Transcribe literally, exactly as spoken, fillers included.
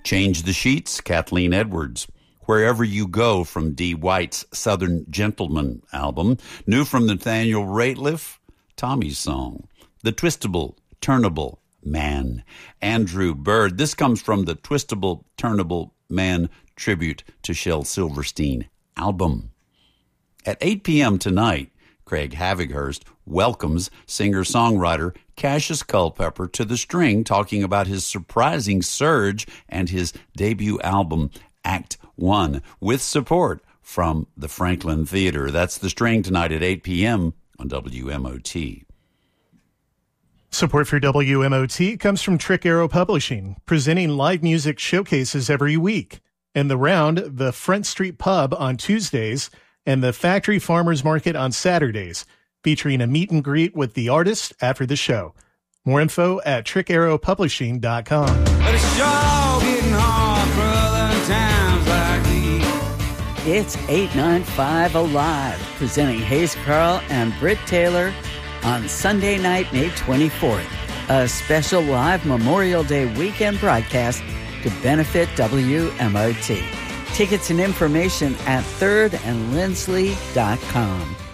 Change the Sheets, Kathleen Edwards. Wherever You Go from Dee White's Southern Gentleman album. New from Nathaniel Rateliff, Tommy's Song. The Twistable, Turnable Man, Andrew Bird. This comes from the Twistable, Turnable Man tribute to Shel Silverstein album. At eight p.m. tonight, Craig Havighurst welcomes singer-songwriter Cassius Culpepper to the String, talking about his surprising surge and his debut album, Act One, with support from the Franklin Theater. That's the String tonight at eight p.m. on W M O T. Support for W M O T comes from Trick Arrow Publishing, presenting live music showcases every week. In the round, the Front Street Pub on Tuesdays and the Factory Farmers Market on Saturdays, featuring a meet and greet with the artist after the show. More info at trick arrow publishing dot com. But it's sure getting hard, brother, times like these. It's eight ninety-five Alive, presenting Hayes Carl and Britt Taylor on Sunday night, May twenty-fourth, a special live Memorial Day weekend broadcast to benefit W M O T. Tickets and information at third and lindsley dot com.